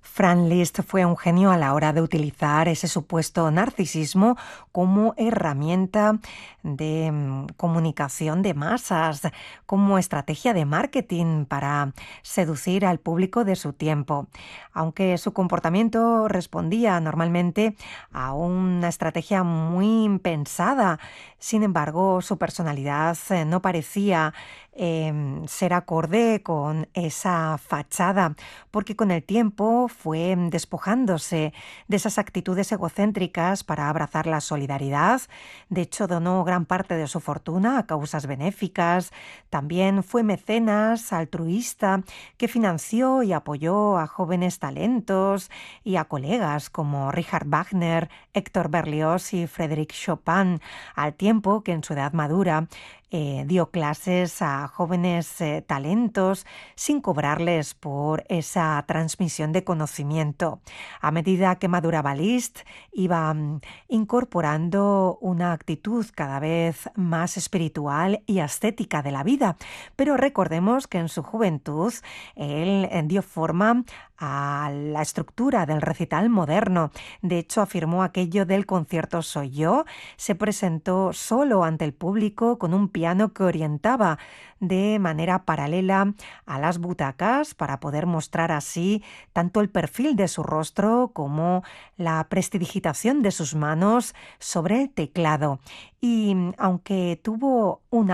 Franz Liszt fue un genio a la hora de utilizar ese supuesto narcisismo como herramienta de comunicación de masas, como estrategia de marketing para seducir al público de su tiempo. Aunque su comportamiento respondía normalmente a una estrategia muy pensada, sin embargo, su personalidad no parecía ser acorde con esa fachada, porque con el tiempo fue despojándose de esas actitudes egocéntricas para abrazar la solidaridad. De hecho, donó gran parte de su fortuna a causas benéficas. También fue mecenas, altruista, que financió y apoyó a jóvenes talentos y a colegas como Richard Wagner, Héctor Berlioz y Frédéric Chopin, al tiempo que en su edad madura dio clases a jóvenes talentos sin cobrarles por esa transmisión de conocimiento. A medida que maduraba Liszt, iba incorporando una actitud cada vez más espiritual y ascética de la vida. Pero recordemos que en su juventud él dio forma a la estructura del recital moderno. De hecho, afirmó aquello del concierto soy yo. Se presentó solo ante el público con un piano que orientaba de manera paralela a las butacas para poder mostrar así tanto el perfil de su rostro como la prestidigitación de sus manos sobre el teclado. Y aunque tuvo una